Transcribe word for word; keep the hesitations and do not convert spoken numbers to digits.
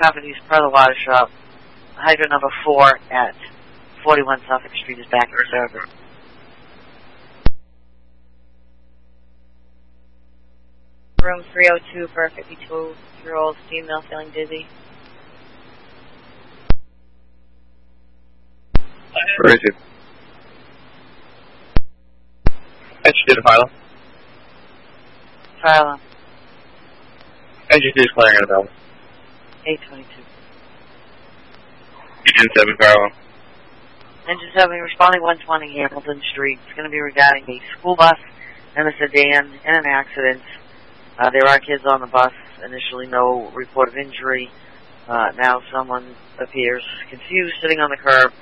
companies per the water shop. Hydrant number four at forty-one Suffolk Street is back in service. Room three oh two for a fifty-two-year-old female feeling dizzy. Where is it? N G two to Philo. Philo. N G two is clearing out of Bell. eight twenty-two. N seven Philo. Engine seven responding one twenty Hamilton Street. It's going to be regarding the school bus and a sedan in an accident. Uh, there are kids on the bus. Initially no report of injury. Uh, now someone appears confused sitting on the curb.